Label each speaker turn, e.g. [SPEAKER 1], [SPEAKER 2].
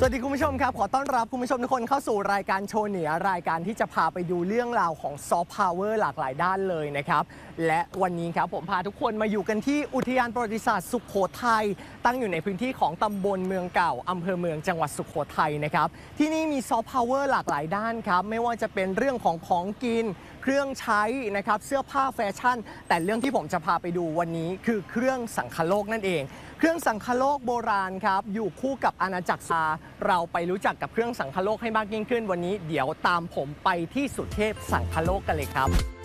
[SPEAKER 1] สวัสดีคุณผู้ชมครับขอต้อนรับคุณผู้ชมทุกคนเข้าสู่รายการโชว์เหนือรายการที่จะพาไปดูเรื่องราวของซอฟต์พาวเวอร์หลากหลายด้านเลยนะครับและวันนี้ครับผมพาทุกคนมาอยู่กันที่อุทยานประวัติศาสตร์สุโขทัยตั้งอยู่ในพื้นที่ของตำบลเมืองเก่าอำเภอเมืองจังหวัดสุโขทัยนะครับที่นี่มีซอฟต์พาวเวอร์หลากหลายด้านครับไม่ว่าจะเป็นเรื่องของกินเครื่องใช้นะครับเสื้อผ้าแฟชั่นแต่เรื่องที่ผมจะพาไปดูวันนี้คือเครื่องสังคโลกนั่นเองเครื่องสังคโลกโบราณครับอยู่คู่กับอาณาจักรซาเราไปรู้จักกับเครื่องสังคโลกให้มากยิ่งขึ้นวันนี้เดี๋ยวตามผมไปที่สุเทพสังคโลกกันเลยครับ